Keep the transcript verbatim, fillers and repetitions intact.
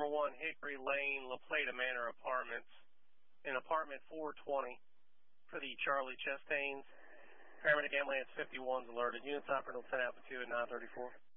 number one, Hickory Lane, La Plata Manor Apartments, in apartment four twenty for the Charlie Chastains. Paramedic ambulance fifty-one is alerted. Units operating ten Alpha two at nine thirty-four.